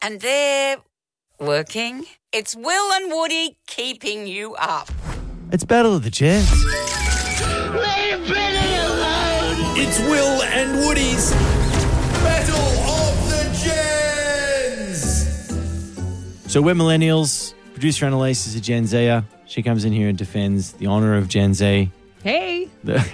And they're working. It's Will and Woody keeping you up. It's Battle of the Gents. It's Will and Woody's Battle of the Gens. So we're millennials. Producer Annalise is a Gen Zer. She comes in here and defends the honour of Gen Z. Hey.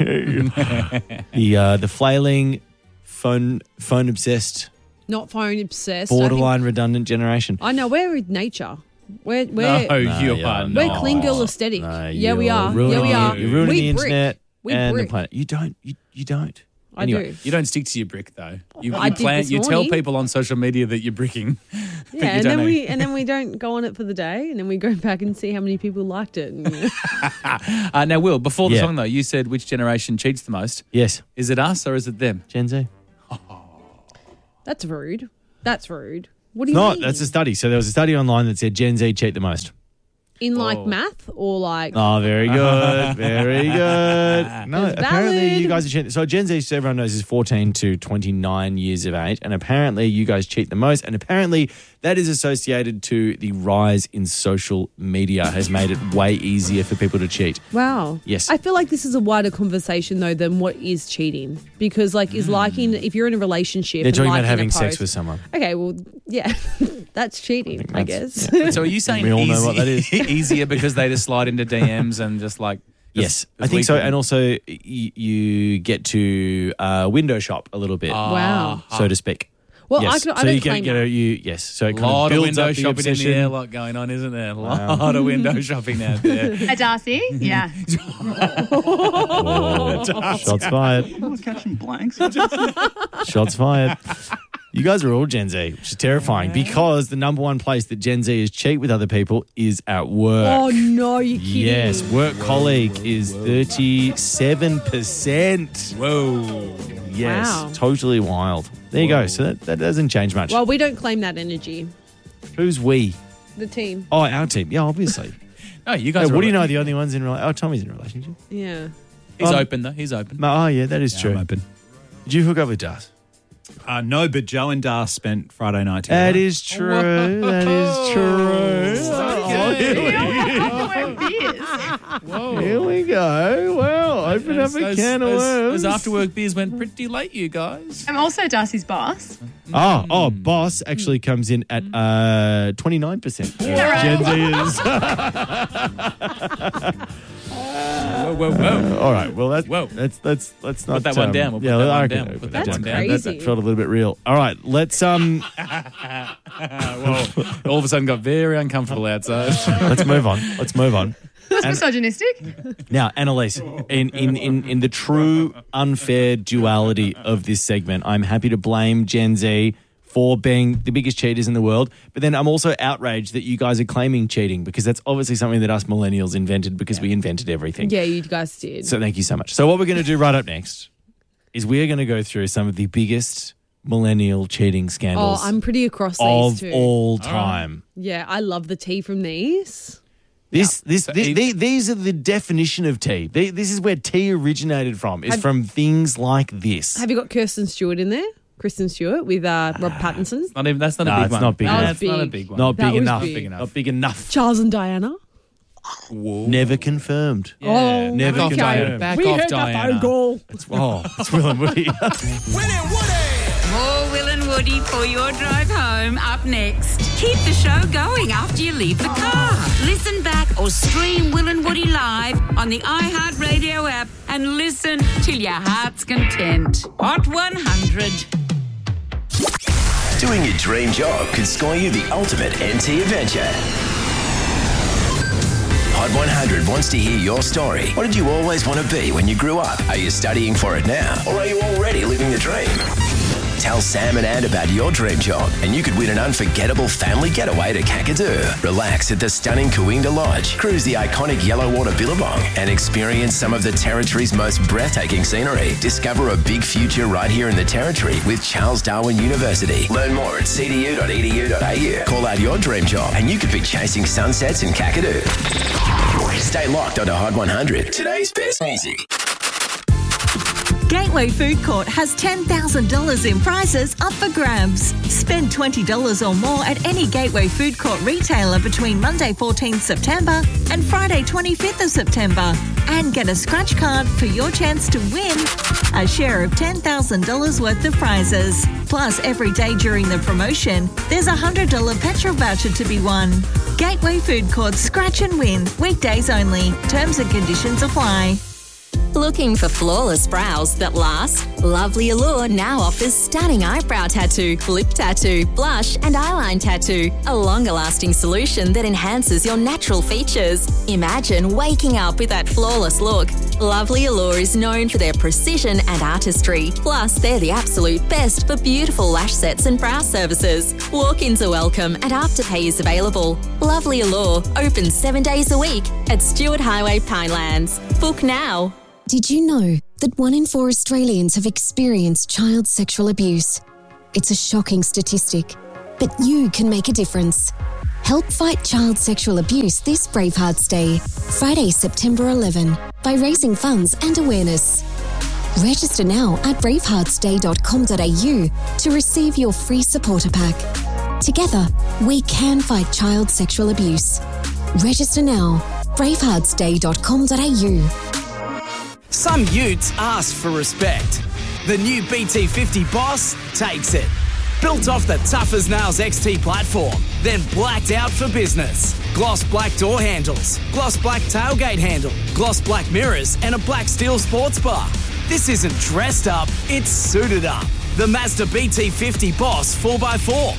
The flailing, phone obsessed, Not phone obsessed. borderline redundant generation. I know, we're with nature. We're You are we're clean girl aesthetic. Yeah, we are. Ruining Yeah, we are. You're ruining We the brick. internet We and brick. the planet. You don't. You don't. I Anyway. do. You don't stick to your brick though. You I did this You tell morning. people on social media that you're bricking. but Yeah, you don't and then we don't go on it for the day, and then we go back and see how many people liked it. And, Now, Will, before the Yeah. song though, you said which generation cheats the most. Yes. Is it us or is it them? Gen Z. That's rude. That's rude. What do you Not. mean? That's a study. So there was a study online that said Gen Z cheat the most. In like math or like... Oh, very good. Very good. No, It's apparently valid. you guys are cheating. So Gen Z, so everyone knows, is 14 to 29 years of age. And apparently you guys cheat the most. And apparently that is associated to the rise in social media has made it way easier for people to cheat. Wow. Yes. I feel like this is a wider conversation though than what is cheating. Because like is liking, if you're in a relationship... They're and talking about liking a having sex post- with someone. Okay, well, yeah. That's cheating, I guess. So are you saying We all know what that is. easier because they just slide into DMs and just like... Yes, I think so. And also you get to window shop a little bit, Wow. so to speak. Well, Yes. I So don't you claim get that. yes. So it A kind lot of of builds window up the shopping in obsession. the airlock going on, isn't there? A lot of window shopping out there. Hi, Darcy. Yeah. Shots fired. Catching blanks. Shots fired. You guys are all Gen Z, which is terrifying because the number one place that Gen Z is cheat with other people is at work. Oh, no, you're kidding. Yes, work colleague is 37%. Whoa. Yes, Wow. totally wild. There you go. So that doesn't change much. Well, we don't claim that energy. Who's we? The team. Oh, our team. Yeah, obviously. No, you guys Hey, are what do you all- know? The only ones in relationship. Oh, Tommy's in a relationship. Yeah. He's open though. He's open. Oh, yeah, that is true. I'm open. Did you hook up with Das? No, but Joe and Dar spent Friday night together. That is true. That is true. Here we go. Well, open up a can of worms. Those after work beers went pretty late, you guys. I'm also Darcy's boss. Oh, boss actually comes in at 29%. Gen Z is. Whoa. All right. Well, let's Whoa. not Put that one down. We'll put that I one reckon down. we'll Put put that one down. That's That crazy. felt a little bit real. All right. Let's Well, all of a sudden got very uncomfortable outside. let's move on. Let's move on. That's misogynistic. Now, Annalise, in the true unfair duality of this segment, I'm happy to blame Gen Z for being the biggest cheaters in the world, but then I'm also outraged that you guys are claiming cheating because that's obviously something that us millennials invented because we invented everything. Yeah, you guys did. So thank you so much. So what we're going to do right up next is we're going to go through some of the biggest millennial cheating scandals I'm pretty across of these two. all time. Yeah, I love the tea from these. These are the definition of tea. This is where tea originated from, is from things like this. Have you got Kristen Stewart in there? Kristen Stewart with Rob Pattinson. That's not a No, big it's one. not big That enough. was Not a big. big one. Not That big was enough. big. Not big enough. Charles and Diana. Never confirmed. Oh, Never okay. confirmed. Back We off, heard that Diana. phone call. It's Will and Woody. Will and Woody. More Will and Woody for your drive home up next. Keep the show going after you leave the car. Listen back or stream Will and Woody live on the iHeartRadio app and listen till your heart's content. Hot 100. Doing your dream job could score you the ultimate NT adventure. Hot 100 wants to hear your story. What did you always want to be when you grew up? Are you studying for it now? Or are you already living the dream? Tell Sam and Ann about your dream job and you could win an unforgettable family getaway to Kakadu. Relax at the stunning Coonda Lodge, cruise the iconic Yellowwater Billabong and experience some of the Territory's most breathtaking scenery. Discover a big future right here in the Territory with Charles Darwin University. Learn more at cdu.edu.au. Call out your dream job and you could be chasing sunsets in Kakadu. Stay locked onto Hot 100. Today's best music. Gateway Food Court has $10,000 in prizes up for grabs. Spend $20 or more at any Gateway Food Court retailer between Monday 14th September and Friday 25th of September and get a scratch card for your chance to win a share of $10,000 worth of prizes. Plus, every day during the promotion, there's a $100 petrol voucher to be won. Gateway Food Court Scratch and Win. Weekdays only. Terms and conditions apply. Looking for flawless brows that last? Lovely Allure now offers stunning eyebrow tattoo, lip tattoo, blush and eyeline tattoo. A longer-lasting solution that enhances your natural features. Imagine waking up with that flawless look. Lovely Allure is known for their precision and artistry. Plus, they're the absolute best for beautiful lash sets and brow services. Walk-ins are welcome and Afterpay is available. Lovely Allure, open 7 days a week at Stewart Highway, Pinelands. Book now. Did you know that 1 in 4 Australians have experienced child sexual abuse? It's a shocking statistic, but you can make a difference. Help fight child sexual abuse this Bravehearts Day, Friday, September 11, by raising funds and awareness. Register now at braveheartsday.com.au to receive your free supporter pack. Together, we can fight child sexual abuse. Register now, braveheartsday.com.au. Some utes ask for respect. The new BT50 Boss takes it. Built off the tough as nails XT platform, then blacked out for business. Gloss black door handles, gloss black tailgate handle, gloss black mirrors, and a black steel sports bar. This isn't dressed up, it's suited up. The Mazda BT50 Boss 4x4,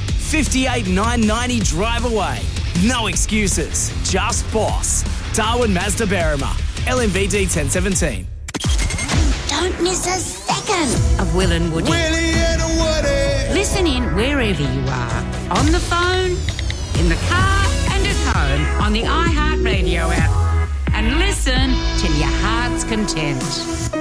58,990 drive away. No excuses, just boss. Darwin Mazda Berrima, LMVD 1017. Don't miss a second of Will and Woody. Willie and Woody. Listen in wherever you are. On the phone, in the car, and at home on the iHeartRadio app. And listen till your heart's content.